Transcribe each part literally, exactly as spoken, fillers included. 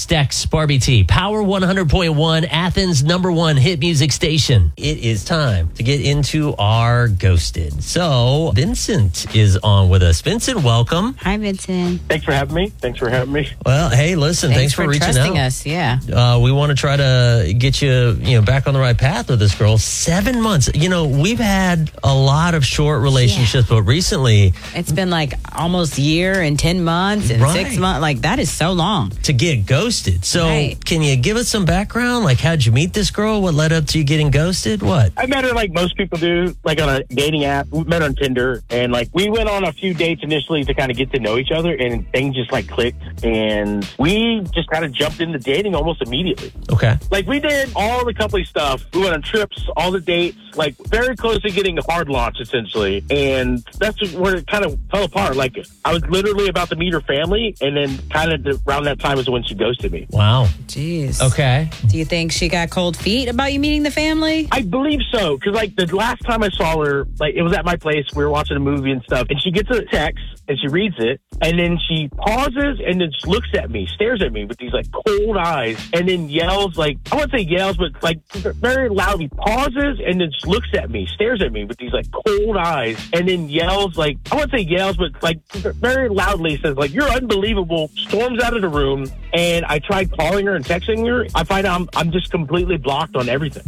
Dex, Barbie T, Power one hundred point one, Athens' number one hit music station. It is time to get into our Ghosted. So, Vincent is on with us. Vincent, welcome. Hi, Vincent. Thanks for having me. Thanks for having me. Well, hey, listen, thanks, Thanks, for, for reaching trusting out. us. Yeah. Uh, we want to try to get you, you know, back on the right path with this girl. Seven months. You know, we've had a lot of short relationships, yeah. but recently, it's been like almost a year and ten months and right. six months. Like that is so long to get ghosted. So, right. can you give us some background? Like, how'd you meet this girl? What led up to you getting ghosted? What? I met her like most people do, like on a dating app. We met on Tinder, and like we went on a few dates initially to kind of get to know each other, and things just like clicked, and we just kind of jumped into dating almost immediately. Okay. Like we did all the coupley stuff. We went on trips, all the dates, like very close to getting a hard launch essentially, and that's where it kind of fell apart. Like I was literally about to meet her family, and then kind of around that time is when she ghosted me. Wow. Jeez. Okay. Do you think she got cold feet about you meeting the family? I believe so, because like the last time I saw her, like it was at my place. We were watching a movie and stuff, and she gets a text and she reads it, and then she pauses and then just looks at me, stares at me with these like cold eyes, and then yells like I wouldn't say yells, but like very loudly pauses and then just looks at me, stares at me with these like cold eyes, and then yells like I wouldn't say yells, but like very loudly says like "You're unbelievable." Storms out of the room, and I tried calling her and texting her. I find out I'm I'm just completely blocked on everything.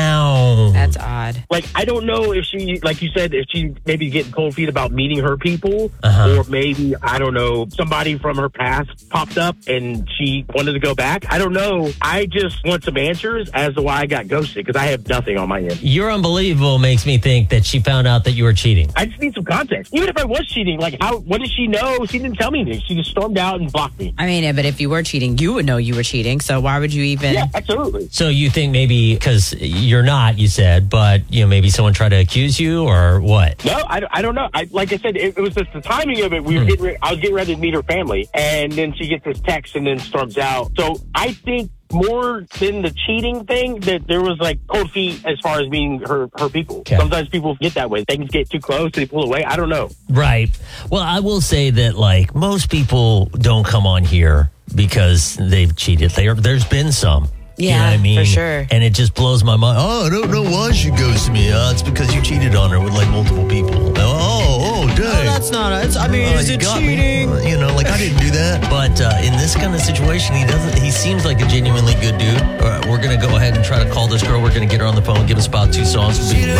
Wow. That's odd. Like, I don't know if she, like you said, if she maybe getting cold feet about meeting her people, uh-huh. or maybe, I don't know, somebody from her past popped up and she wanted to go back. I don't know. I just want some answers as to why I got ghosted, because I have nothing on my end. You're unbelievable makes me think that she found out that you were cheating. I just need some context. Even if I was cheating, like, how? What did she know? She didn't tell me anything. She just stormed out and blocked me. I mean, yeah, but if you were cheating, you would know you were cheating, so why would you even... Yeah, absolutely. So you think maybe, because you're not, you said, but, you know, maybe someone tried to accuse you or what? No, I, I don't know. I, like I said, it, it was just the timing of it. We hmm. were getting re- I was getting ready to meet her family, and then she gets this text and then storms out. So I think more than the cheating thing, that there was like cold feet as far as meeting her, her people. Okay. Sometimes people get that way. Things get too close, they pull away. I don't know. Right. Well, I will say that, like, most people don't come on here because they've cheated. They are, there's been some. Yeah, you know what I mean? for sure. And it just blows my mind. Oh, I don't know why she goes to me. Uh, it's because you cheated on her with like multiple people. Oh, oh, dang. Oh, that's not... It's, I mean, Oh, is you it got me. cheating? Uh, You know, like I didn't do that. But uh, in this kind of situation, he doesn't. He seems like a genuinely good dude. All right, we're gonna go ahead and try to call this girl. We're gonna get her on the phone. Give us about two songs. We'll be